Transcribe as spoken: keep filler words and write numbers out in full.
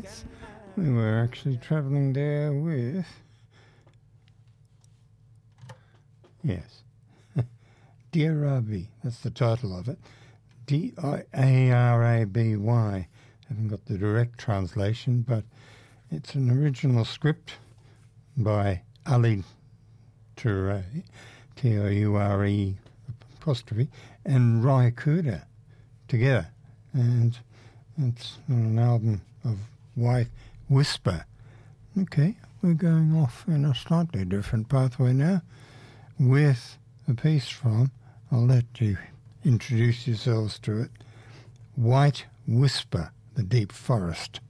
States. We were actually travelling there with... Yes. Dear Rabi, that's the title of it. D A R A B Y. I haven't got the direct translation, but it's an original script by Ali Toure, T O U R E apostrophe, and Ry Cooder together. And it's an album of White Whisper. Okay, we're going off in a slightly different pathway now with a piece from, I'll let you introduce yourselves to it, White Whisper, The Deep Forest.